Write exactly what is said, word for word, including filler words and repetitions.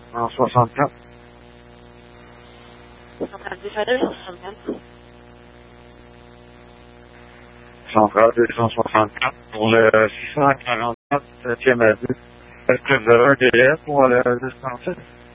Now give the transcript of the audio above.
en soixante-quatre. Centrale deux cent soixante-quatre. Centrale deux cent soixante-quatre pour le six cent quarante-quatre septième avenue. Est-ce que vous avez un délai pour le dispenser?